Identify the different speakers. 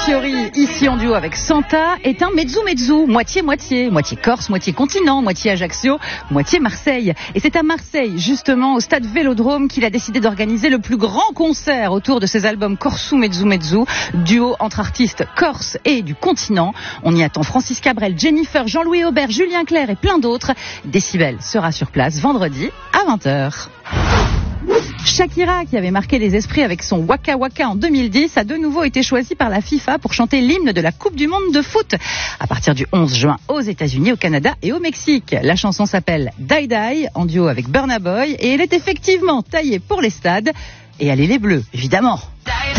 Speaker 1: Fiori, ici en duo avec Santa, est un mezzo-mezzo, moitié-moitié, moitié Corse, moitié continent, moitié Ajaccio, moitié Marseille. Et c'est à Marseille, justement, au stade Vélodrome, qu'il a décidé d'organiser le plus grand concert autour de ses albums Corsu Mezzo-Mezzo, duo entre artistes corse et du continent. On y attend Francis Cabrel, Jennifer, Jean-Louis Aubert, Julien Clerc et plein d'autres. Décibel sera sur place vendredi à 20h. Shakira, qui avait marqué les esprits avec son Waka Waka en 2010, a de nouveau été choisie par la FIFA pour chanter l'hymne de la Coupe du Monde de foot à partir du 11 juin aux États-Unis, au Canada et au Mexique. La chanson s'appelle Die Die, en duo avec Burna Boy, et elle est effectivement taillée pour les stades. Et elle est les Bleus, évidemment. Die, die.